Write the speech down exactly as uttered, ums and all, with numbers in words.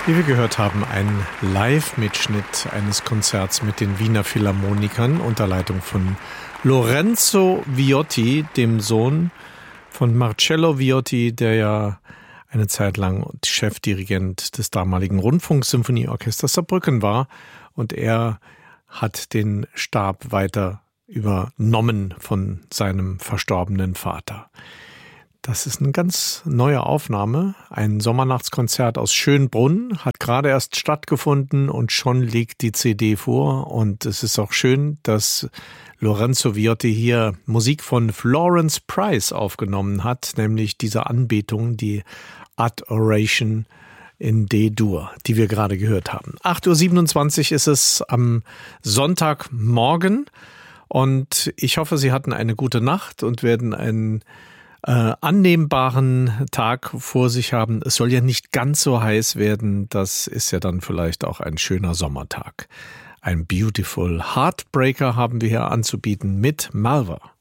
Wie wir gehört haben, ein Live-Mitschnitt eines Konzerts mit den Wiener Philharmonikern unter Leitung von Lorenzo Viotti, dem Sohn von Marcello Viotti, der ja eine Zeit lang Chefdirigent des damaligen Rundfunksymphonieorchesters Saarbrücken war. Und er hat den Stab weiter übernommen von seinem verstorbenen Vater. Das ist eine ganz neue Aufnahme. Ein Sommernachtskonzert aus Schönbrunn hat gerade erst stattgefunden und schon liegt die C D vor. Und es ist auch schön, dass Lorenzo Viotti hier Musik von Florence Price aufgenommen hat, nämlich diese Anbetung, die Adoration in D-Dur, die wir gerade gehört haben. acht Uhr siebenundzwanzig ist es am Sonntagmorgen und ich hoffe, Sie hatten eine gute Nacht und werden einen Äh, annehmbaren Tag vor sich haben. Es soll ja nicht ganz so heiß werden. Das ist ja dann vielleicht auch ein schöner Sommertag. Ein Beautiful Heartbreaker haben wir hier anzubieten mit Malva.